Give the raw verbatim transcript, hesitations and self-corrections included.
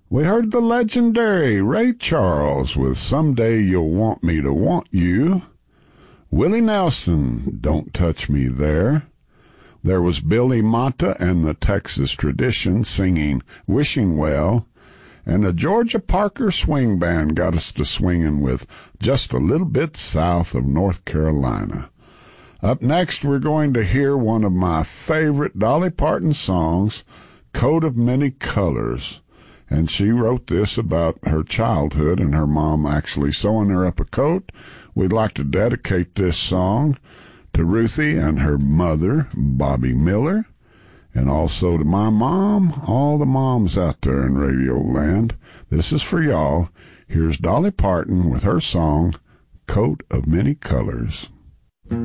We heard the legendary Ray Charles with Someday You'll Want Me to Want You. Willie Nelson, Don't Touch Me There. There was Billy Mata and the Texas Tradition singing Wishing Well. And the Georgia Parker Swing Band got us to swinging with Just a Little Bit South of North Carolina. Up next, we're going to hear one of my favorite Dolly Parton songs, Coat of Many Colors. And she wrote this about her childhood and her mom actually sewing her up a coat. We'd like to dedicate this song to Ruthie and her mother, Bobby Miller. And also to my mom, all the moms out there in Radio Land. This is for y'all. Here's Dolly Parton with her song, Coat of Many Colors.